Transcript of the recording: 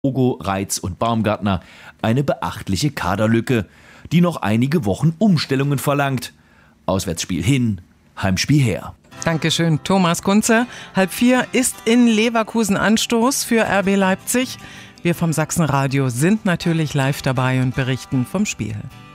Ogo, Reitz und Baumgartner eine beachtliche Kaderlücke, die noch einige Wochen Umstellungen verlangt. Auswärtsspiel hin, Heimspiel her. Dankeschön, Thomas Kunze. 3:30 ist in Leverkusen Anstoß für RB Leipzig. Wir vom Sachsenradio sind natürlich live dabei und berichten vom Spiel.